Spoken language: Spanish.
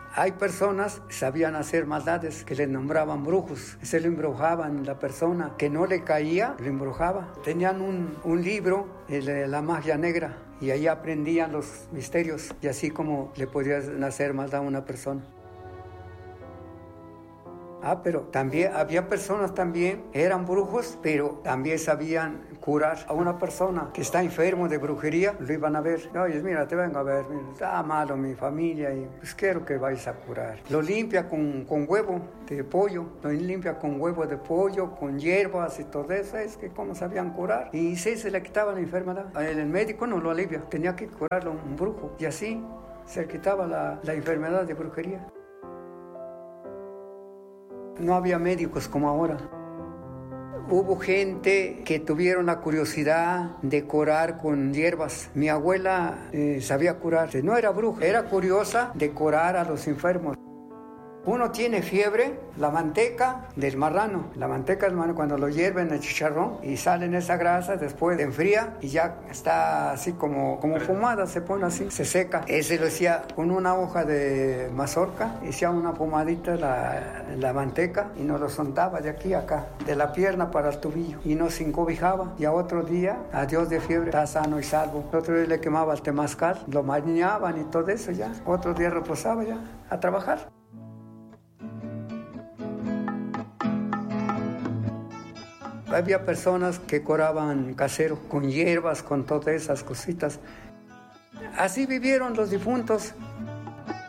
Hay personas que sabían hacer maldades, que les nombraban brujos. Se le embrujaban la persona que no le caía, le embrujaba. Tenían un libro, la magia negra, y ahí aprendían los misterios, y así como le podían hacer maldad a una persona. Pero también había personas eran brujos, pero también sabían curar a una persona que está enfermo de brujería. Lo iban a ver. Oye, mira, te vengo a ver, mira, está malo mi familia y pues quiero que vayas a curar. Lo limpia con huevo de pollo, lo limpia con huevo de pollo, con hierbas y todo eso. Es que cómo sabían curar. Y sí, se le quitaba la enfermedad. El médico no lo alivia, tenía que curarlo un brujo. Y así se le quitaba la enfermedad de brujería. No había médicos como ahora. Hubo gente que tuvieron la curiosidad de curar con hierbas. Mi abuela sabía curar. No era bruja, era curiosa de curar a los enfermos. Uno tiene fiebre, la manteca del marrano. La manteca del marrano, cuando lo hierven el chicharrón y salen esa grasa, después enfría y ya está así como fumada, se pone así, se seca. Ese lo hacía con una hoja de mazorca, hacía una pomadita la manteca y nos lo soltaba de aquí a acá, de la pierna para el tobillo, y nos encobijaba. Y a otro día, adiós de fiebre, está sano y salvo. Otro día le quemaba el temazcal, lo bañaban y todo eso ya. Otro día reposaba ya, a trabajar. Había personas que curaban casero, con hierbas, con todas esas cositas. Así vivieron los difuntos.